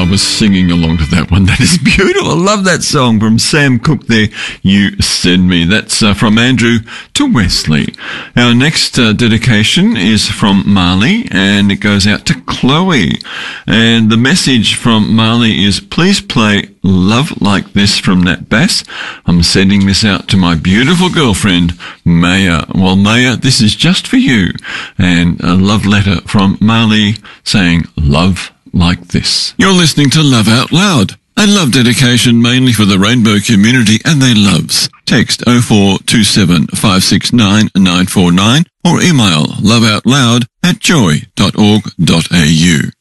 was singing along to that one. That is beautiful. I love that song from Sam Cooke there, You Send Me. That's from Andrew to Wesley. Our next dedication is from Marley, and it goes out to Chloe. And the message from Marley is, please play Love Like This from Nat Bass. I'm sending this out to my beautiful girlfriend, Maya. Well, Maya, this is just for you. And a love letter from Marley saying, love like this. You're listening to Love Out Loud, a love dedication mainly for the Rainbow community and their loves. Text 0427 569 949 or email loveoutloud@joy.org.au.